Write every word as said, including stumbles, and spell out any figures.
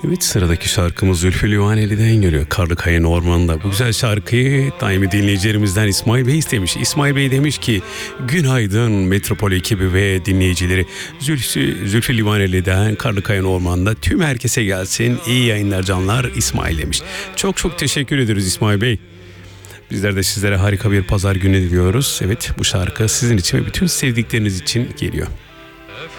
Evet, sıradaki şarkımız Zülfü Livaneli'den geliyor. Karlıkaya'nın ormanında. Bu güzel şarkıyı daimi dinleyicilerimizden İsmail Bey istemiş. İsmail Bey demiş ki günaydın Metropol ekibi ve dinleyicileri. Zülfü, Zülfü Livaneli'den Karlıkaya'nın ormanında tüm herkese gelsin. İyi yayınlar canlar İsmail demiş. Çok çok teşekkür ederiz İsmail Bey. Bizler de sizlere harika bir pazar günü diliyoruz. Evet, bu şarkı sizin için ve bütün sevdikleriniz için geliyor.